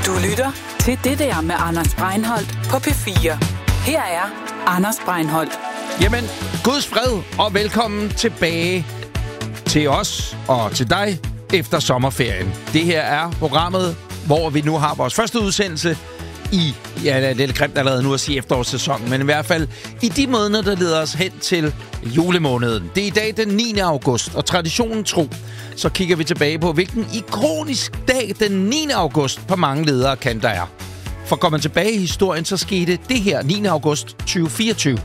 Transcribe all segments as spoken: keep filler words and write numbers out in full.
Du lytter til Det der med Anders Breinholt på P fire. Her er Anders Breinholt. Jamen, Guds fred og velkommen tilbage til os og til dig efter sommerferien. Det her er programmet, hvor vi nu har vores første udsendelse i, ja, det er lidt grimt allerede nu at sige efterårssæsonen, men i hvert fald i de måneder, der leder os hen til julemåneden. Det er i dag den niende august, og traditionen tro, så kigger vi tilbage på, hvilken ikonisk dag den niende august på mange ledere kan der er. For går man tilbage i historien, så skete det her niende august tyve fireogtyve.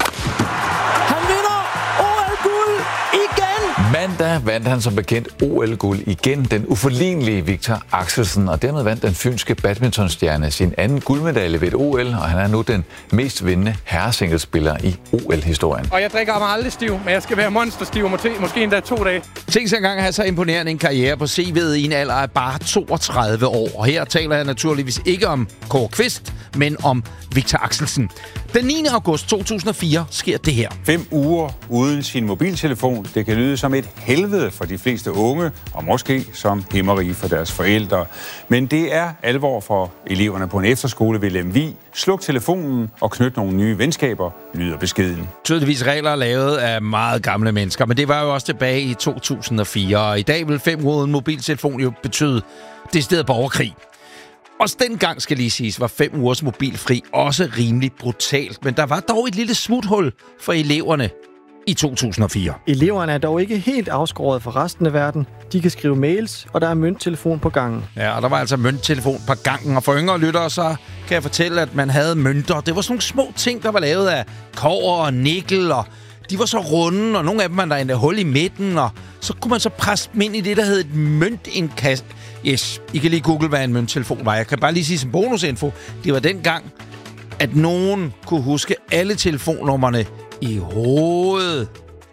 Han vinder O L-guld igen! Mandag vandt han som bekendt O L-guld igen, den uforlignelige Victor Axelsen, og dermed vandt den fynske badmintonstjerne sin anden guldmedalje ved et O L, og han er nu den mest vindende herresinglespiller i O L-historien. Og jeg drikker mig aldrig stiv, men jeg skal være monsterstiv, måske, måske endda to dage. Tænk sig engang at have så imponerende en karriere på C V'et i en alder af bare toogtredive år. Og her taler jeg naturligvis ikke om Kåre Kvist, men om Victor Axelsen. Den niende august to tusind og fire sker det her. Fem uger uden sin mobiltelefon. Det kan lyde som et helvede for de fleste unge, og måske som himmeri for deres forældre. Men det er alvor for eleverne på en efterskole ved Lemvig. Sluk telefonen og knyt nogle nye venskaber, lyder beskeden. Tydeligvis regler lavet af meget gamle mennesker, men det var jo også tilbage i to tusind og fire. Og i dag vil fem uger uden mobiltelefon jo betyde decideret borgerkrig. Også dengang, skal lige siges, var fem ugers mobilfri også rimelig brutalt. Men der var dog et lille smuthul for eleverne i to tusind og fire. Eleverne er dog ikke helt afskåret fra resten af verden. De kan skrive mails, og der er mønttelefon på gangen. Ja, og der var altså mønttelefon på gangen. Og for yngre lyttere, så kan jeg fortælle, at man havde mønter. Det var sådan nogle små ting, der var lavet af kobber og nikkel, og de var så runde, og nogle af dem var der endda hul i midten, og så kunne man så presse dem ind i det, der hed et møntindkast. Yes, I kan lige google, hvad en mønttelefon var. Jeg kan bare lige sige som bonusinfo, det var dengang, at nogen kunne huske alle telefonnummerne i hovedet.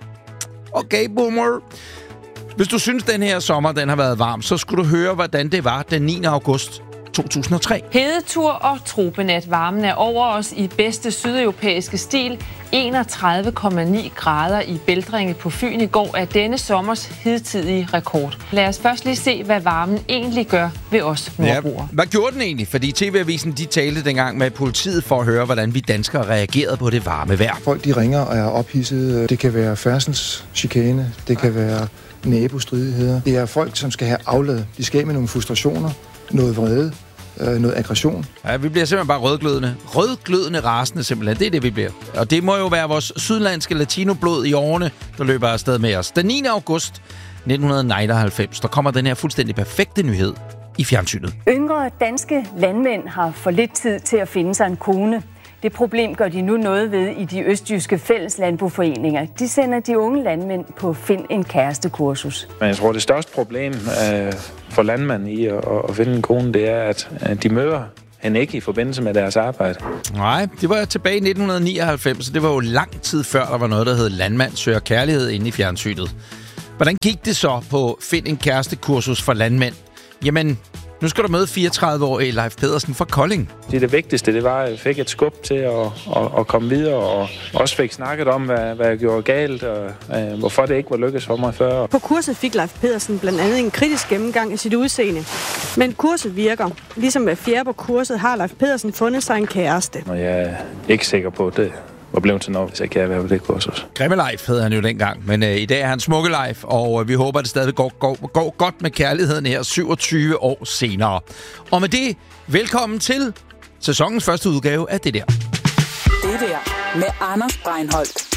Okay, boomer. Hvis du synes, den her sommer den har været varm, så skulle du høre, hvordan det var den niende august to tusind og tre. Hedetur og tropenat. Varmen er over os i bedste sydeuropæiske stil. enogtredive komma ni grader i Bældringe på Fyn i går er denne sommers hidtidige rekord. Lad os først lige se, hvad varmen egentlig gør ved os nordboere. Ja, hvad gjorde den egentlig? Fordi T V-avisen de talte dengang med politiet for at høre, hvordan vi danskere reagerede på det varme vejr. Folk de ringer og er ophidsede. Det kan være færdselschikane. Det kan være nabostridigheder. Det er folk, som skal have aflad. De skal med nogle frustrationer, noget vrede, noget aggression. Ja, vi bliver simpelthen bare rødglødende. Rødglødende rasende simpelthen. Det er det, vi bliver. Og det må jo være vores sydlandske latinoblod i årene, der løber afsted med os. Den niende august nitten nioghalvfems, der kommer den her fuldstændig perfekte nyhed i fjernsynet. Yngre danske landmænd har for lidt tid til at finde sig en kone. Det problem gør de nu noget ved i de østjyske fælles landboforeninger. De sender de unge landmænd på Find en kæreste-kursus. Men jeg tror, det største problem øh, for landmænd i at, at finde en kone, det er, at de møder hende ikke i forbindelse med deres arbejde. Nej, det var tilbage i nitten nioghalvfems, så det var jo lang tid før, der var noget, der hed Landmand søger kærlighed inde i fjernsynet. Hvordan gik det så på Find en kæreste-kursus for landmænd? Jamen, nu skal du møde fireogtredive-årige Leif Pedersen fra Kolding. Det, det vigtigste, det var, at jeg fik et skub til at, at, at komme videre, og også fik snakket om, hvad, hvad jeg gjorde galt, og øh, hvorfor det ikke var lykkedes for mig før. På kurset fik Leif Pedersen blandt andet en kritisk gennemgang af sit udseende. Men kurset virker. Ligesom med fjerde på kurset har Leif Pedersen fundet sig en kæreste. Og jeg er ikke sikker på det. Og blev til noget, hvis jeg kan være på det kursus. Grimme Leif hed han jo dengang, men øh, i dag er han smukke Leif, og øh, vi håber, at det stadig går, går, går godt med kærligheden her syvogtyve år senere. Og med det, velkommen til sæsonens første udgave af Det der. Det der med Anders Breinholt.